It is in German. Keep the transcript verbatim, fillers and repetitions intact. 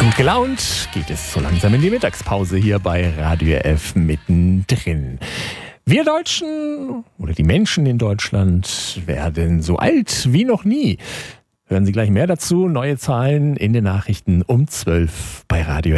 Gut gelaunt geht es so langsam in die Mittagspause hier bei Radio F mittendrin. Wir Deutschen oder die Menschen in Deutschland werden so alt wie noch nie. Hören Sie gleich mehr dazu. Neue Zahlen in den Nachrichten um zwölf bei Radio